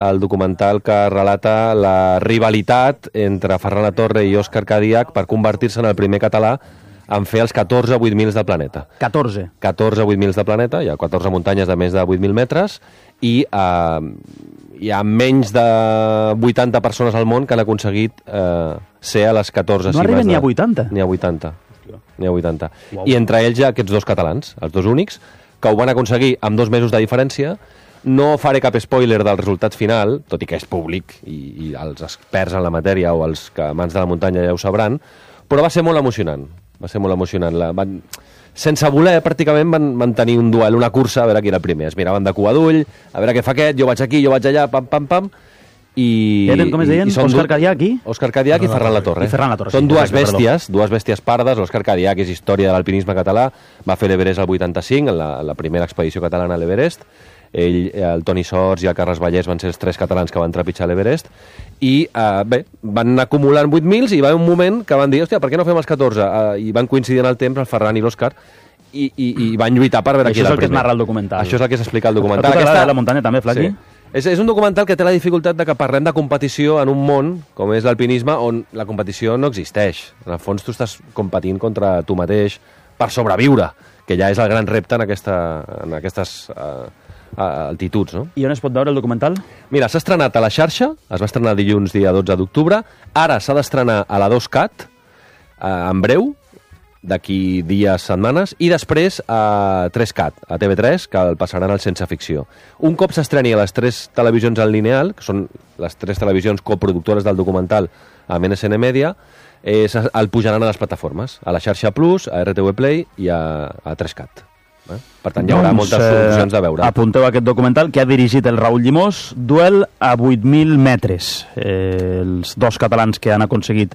el documental que relata la rivalitat entre Ferran Latorre i Òscar Cadiach per convertir-se en el primer català en fer els 14 8.000 del planeta. 14 8.000 del planeta, hi ha 14 muntanyes de més de 8.000 metres, i hi ha menys de 80 persones al món que han aconseguit ser a les 14 cimes. No arriben ni a 80? Ni a 80. Wow. I entre ells hi ha aquests dos catalans, els dos únics, que ho van aconseguir amb 2 mesos de diferència. No faré cap spoiler del resultat final, tot i que és públic i els experts en la matèria o els amants de la muntanya ja ho sabran, però va ser molt emocionant. Sense voler, pràcticament, van tenir un duel, una cursa, a veure qui era el primer. Es miraven de cua d'ull, a veure què fa aquest, jo vaig aquí, jo vaig allà, pam, pam, pam. Com es deien? Òscar Cadiach i? Òscar Cadiach i Ferran Latorre. Són dues bèsties pardes. L'Òscar Cadiach és història de l'alpinisme català, va fer l'Everest al 85, en la primera expedició catalana a l'Everest. Ell, el Toni Sors i el Carles Vallès van ser els 3 catalans que van trepitjar l'Everest i van acumulant 8.000 i va haver un moment que van dir, hòstia, per què no fem els 14? I van coincidir en el temps el Ferran i l'Òscar i van lluitar per veure qui era el primer. Això és el que es narra al documental. Això és el que s'explica al documental. Tu t'agrada la muntanya també, Flaqui? Sí. És un documental que té la dificultat de que parlem de competició en un món com és l'alpinisme on la competició no existeix. En el fons tu estàs competint contra tu mateix per sobreviure, que ja és el gran repte en aquestes altituds, no? I on es pot veure el documental? Mira, s'ha estrenat a la xarxa, es va estrenar dilluns dia 12 d'octubre, ara s'ha d'estrenar a la 2CAT, en breu, d'aquí dies, setmanes, i després a 3CAT, a TV3, que el passaran al Sense Ficció. Un cop s'estreni a les 3 televisions en lineal, que són les 3 televisions coproductores del documental amb NSN Media, el pujaran a les plataformes, a la xarxa Plus, a RTV Play i a 3CAT. Per tant, hi haurà moltes opcions de veure. Apunteu aquest documental que ha dirigit el Raül Llimós, Duel a 8.000 metres. Els 2 catalans que han aconseguit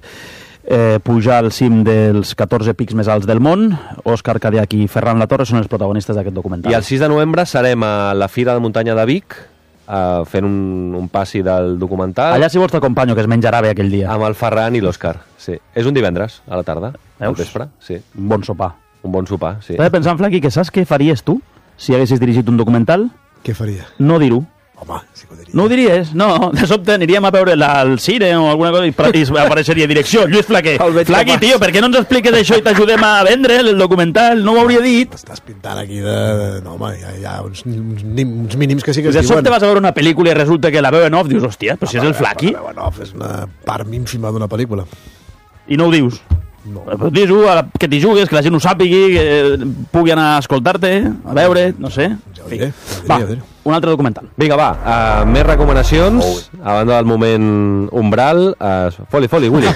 pujar al cim dels 14 pics més alts del món, Òscar Cadiach i Ferran Latorre, són els protagonistes d'aquest documental. I el 6 de novembre serem a la Fira de Muntanya de Vic, fent un passi del documental. Allà si vols t'acompanyo, que es menjarà bé aquell dia. Amb el Ferran i l'Òscar, sí. És un divendres, a la tarda, al vespre. Sí. Un bon sopar. Un bon sopar, sí. Estava pensant, Flaqui, que saps què faries tu si haguessis dirigit un documental? Què faria? No dir-ho. Home, sí que ho diria. No ho diries? No, de sobte aniríem a veure al cine o alguna cosa i apareixeria direcció, Lluís Flaquer. Flaqui, tio, per què no ens expliques això i t'ajudem a vendre el documental? No ho hauria dit. Estàs pintant aquí de... No, home, hi ha uns mínims que sí que es diuen. De sobte vas a veure una pel·lícula i resulta que la veu en off dius, hòstia, però si és el Flaqui. La veu en off és una part ínfima d'una pel·lícula. I no ho dius? No. Però dis-ho, que t'hi jugues, que la gent ho sàpigui, que pugui anar a escoltar-te, a veure, no sé. Ja ho diré. Va, un altre documental. Vinga, va, més recomanacions, a banda del moment umbral. Foli, Willy.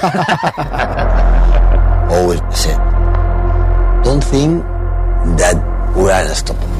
Always said, don't think that we are unstoppable.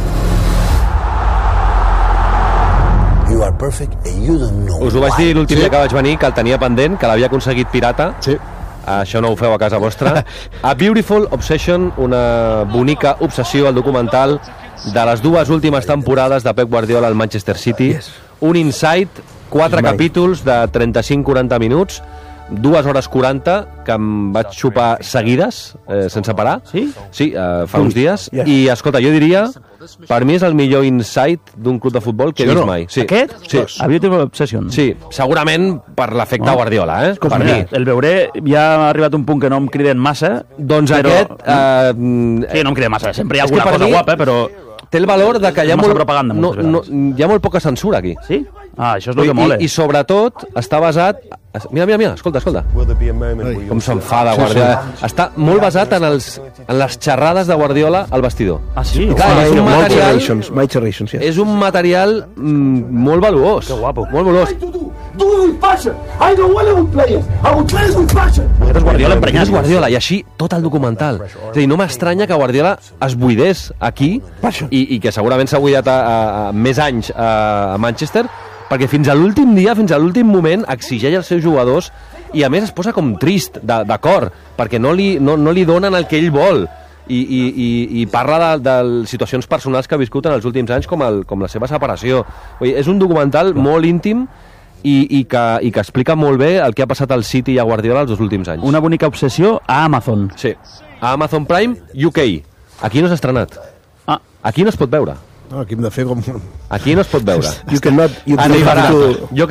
You are perfect and you don't know. Us ho vaig dir l'últim dia que vaig venir, que el tenia pendent, que l'havia aconseguit pirata. Sí. Això no ho feu a casa vostra. A Beautiful Obsession, una bonica obsessió al documental de les 2 últimes temporades de Pep Guardiola al Manchester City. Un insight, 4 capítols de 35-40 minuts, 2 hores 40 que em vaig xupar seguides, sense parar. Sí? Sí, fa uns dies. I, escolta, jo diria, per mi és el millor insight d'un club de futbol que he vist mai. Sí. Aquest? Sí. A Beautiful Obsession. Sí, segurament per l'efecte Guardiola, per mi. El veuré, ja ha arribat un punt que no em criden massa. Doncs però... aquest... sí, no em criden massa, sempre hi ha alguna cosa guapa, però... Té el valor de que hi ha hi ha molt poca censura aquí. Sí? Ah, això és el que mola. I sobretot està basat... Mira, escolta. Com s'enfada Guardiola. Està molt basat en les xerrades de Guardiola al vestidor. Ah, sí? Clar, és un material molt valuós. Que guapo. Molt valuós. Aquest és Guardiola emprenyat. És Guardiola, i així tot el documental. És a dir, no m'estranya que Guardiola es buidés aquí i que segurament s'ha buidat més anys a Manchester, perquè fins a l'últim dia, fins a l'últim moment, exigeix als seus jugadors i a més es posa com trist, de cor, perquè no li donen el que ell vol. I parla de situacions personals que ha viscut en els últims anys, com la seva separació. És un documental molt íntim i que explica molt bé el que ha passat al City i a Guardiola els 2 últims anys. Una bonica obsessió a Amazon. Sí, a Amazon Prime UK. Aquí no s'ha estrenat. Aquí no es pot veure. No, aquí hem de fer com... Aquí no es pot veure. You cannot... Arribarà. Jo